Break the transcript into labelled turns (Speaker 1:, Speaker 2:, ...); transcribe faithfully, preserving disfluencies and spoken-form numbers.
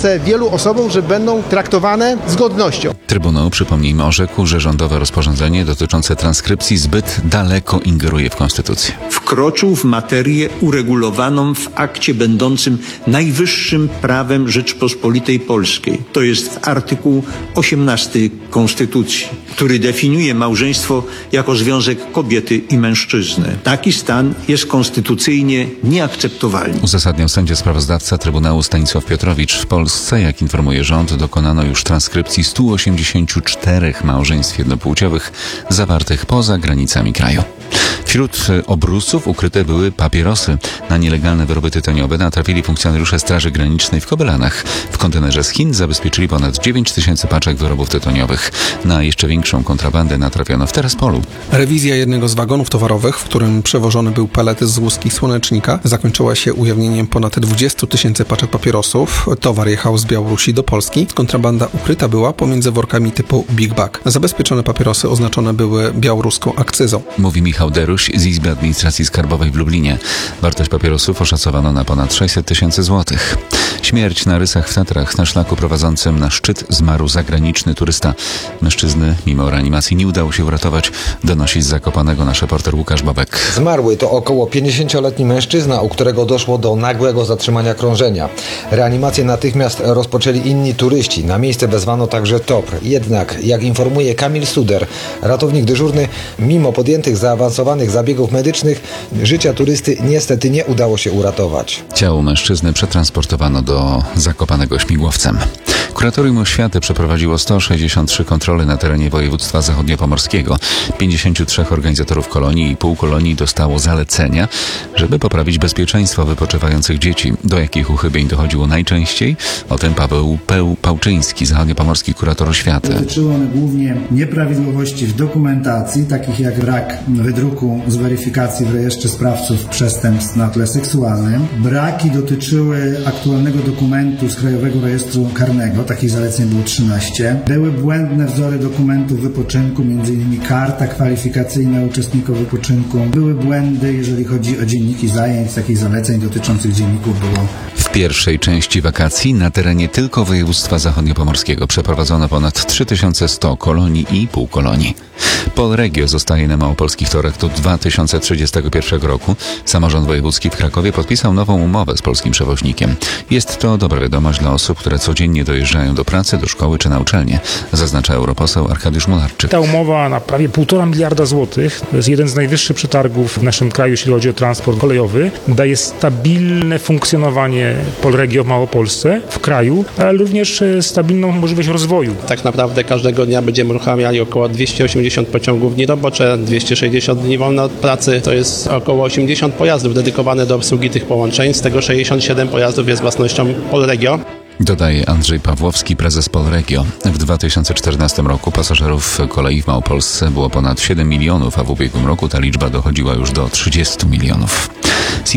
Speaker 1: szansę wielu osobom, że będą traktowane z godnością.
Speaker 2: Trybunał, przypomnijmy, orzekł, że rządowe rozporządzenie dotyczące transkrypcji zbyt daleko ingeruje w konstytucję.
Speaker 3: Wkroczył w materię uregulowaną w akcie będącym najwyższym prawem Rzeczypospolitej Polskiej. To jest artykuł osiemnasty Konstytucji, który definiuje małżeństwo jako związek kobiety i mężczyzny. Taki stan jest konstytucyjnie nieakceptowalny.
Speaker 2: Uzasadniał sędzia sprawozdawca Trybunału Stanisław Piotrowicz. W Polsce, jak informuje rząd, dokonano już transkrypcji stu osiemdziesięciu czterech małżeństw jednopłciowych zawartych poza granicami kraju. Wśród obrusów ukryte były papierosy. Na nielegalne wyroby tytoniowe natrafili funkcjonariusze Straży Granicznej w Kobylanach. W kontenerze z Chin zabezpieczyli ponad dziewięć tysięcy paczek wyrobów tytoniowych. Na jeszcze większą kontrabandę natrafiono w Teraspolu.
Speaker 4: Rewizja jednego z wagonów towarowych, w którym przewożony był pelet z łuski słonecznika, zakończyła się ujawnieniem ponad dwudziestu tysięcy paczek papierosów. Towar jechał z Białorusi do Polski. Kontrabanda ukryta była pomiędzy workami typu Big Bag. Zabezpieczone papierosy oznaczone były białoruską akcyzą. Mówi
Speaker 2: Michał Deruś z Izby Administracji Skarbowej w Lublinie. Wartość papierosów oszacowano na ponad sześćset tysięcy złotych. Śmierć na Rysach w Tatrach. Na szlaku prowadzącym na szczyt zmarł zagraniczny turysta. Mężczyzny mimo reanimacji nie udało się uratować, donosi z Zakopanego nasz reporter Łukasz Bobek.
Speaker 5: Zmarły to około pięćdziesięcioletni mężczyzna, u którego doszło do nagłego zatrzymania krążenia. Reanimację natychmiast rozpoczęli inni turyści. Na miejsce wezwano także T O P R. Jednak, jak informuje Kamil Suder, ratownik dyżurny, mimo podjętych zaawansowanych zabiegów medycznych, życia turysty niestety nie udało się uratować.
Speaker 2: Ciało mężczyzny przetransportowano do Zakopanego śmigłowcem. Kuratorium Oświaty przeprowadziło sto sześćdziesiąt trzy kontrole na terenie województwa zachodniopomorskiego. pięćdziesięciu trzech organizatorów kolonii i półkolonii dostało zalecenia, żeby poprawić bezpieczeństwo wypoczywających dzieci. Do jakich uchybień dochodziło najczęściej? O tym Paweł Peł Pałczyński, zachodniopomorski kurator oświaty.
Speaker 6: Dotyczyły one głównie nieprawidłowości w dokumentacji, takich jak brak wydruku z weryfikacji w rejestrze sprawców przestępstw na tle seksualnym. Braki dotyczyły aktualnego dokumentu z Krajowego Rejestru Karnego. Takich zaleceń było trzynaście. Były błędne wzory dokumentów wypoczynku, m.in. karta kwalifikacyjna uczestników wypoczynku. Były błędy, jeżeli chodzi o dzienniki zajęć. Takich zaleceń dotyczących dzienników było.
Speaker 2: W pierwszej części wakacji na terenie tylko województwa zachodniopomorskiego przeprowadzono ponad trzy tysiące sto kolonii i półkolonii. Polregio zostaje na małopolskich torach do dwa tysiące trzydziestego pierwszego roku. Samorząd wojewódzki w Krakowie podpisał nową umowę z polskim przewoźnikiem. Jest to dobra wiadomość dla osób, które codziennie dojeżdżają do pracy, do szkoły czy na uczelnię, zaznacza europoseł Arkadiusz Mularczyk.
Speaker 7: Ta umowa na prawie półtora miliarda złotych, to jest jeden z najwyższych przetargów w naszym kraju, jeśli chodzi o transport kolejowy, daje stabilne funkcjonowanie Polregio w Małopolsce, w kraju, ale również stabilną możliwość rozwoju.
Speaker 8: Tak naprawdę każdego dnia będziemy uruchamiali około dwieście osiemdziesiąt pociągów dni robocze, dwieście sześćdziesiąt dni wolne od pracy. To jest około osiemdziesiąt pojazdów dedykowane do obsługi tych połączeń, z tego sześćdziesiąt siedem pojazdów jest własnością Polregio.
Speaker 2: Dodaje Andrzej Pawłowski, prezes Polregio. W dwa tysiące czternastym roku pasażerów kolei w Małopolsce było ponad siedem milionów, a w ubiegłym roku ta liczba dochodziła już do trzydziestu milionów.